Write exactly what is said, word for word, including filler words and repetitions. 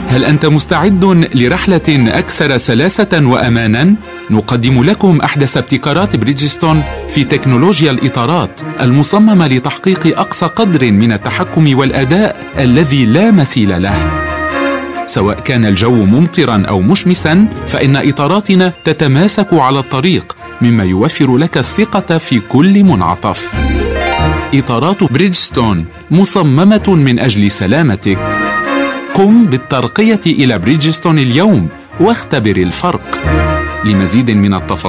هل أنت مستعد لرحلة أكثر سلاسة وأمانا؟ نقدم لكم أحدث ابتكارات بريدجستون في تكنولوجيا الإطارات المصممة لتحقيق أقصى قدر من التحكم والأداء الذي لا مثيل له. سواء كان الجو ممطرا أو مشمسا، فإن إطاراتنا تتماسك على الطريق، مما يوفر لك الثقة في كل منعطف. إطارات بريدجستون مصممة من أجل سلامتك. قم بالترقية إلى بريدجستون اليوم واختبر الفرق. لمزيد من التفاصيل